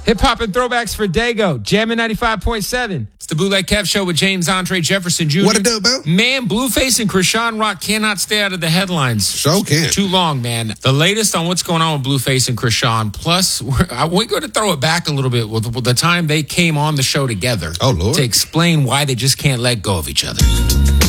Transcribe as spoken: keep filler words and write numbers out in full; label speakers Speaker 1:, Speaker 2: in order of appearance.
Speaker 1: Hip hop and throwbacks for Dago. Jammin' ninety-five point seven. It's the Bootleg Kev Show with James Andre Jefferson Junior
Speaker 2: What it do, Bill?
Speaker 1: Man, Blueface and Krishan Rock cannot stay out of the headlines.
Speaker 2: So can't.
Speaker 1: Too long, man. The latest on what's going on with Blueface and Krishan. Plus, we're, we're going to throw it back a little bit with, with the time they came on the show together.
Speaker 2: Oh, Lord.
Speaker 1: To explain why they just can't let go of each other.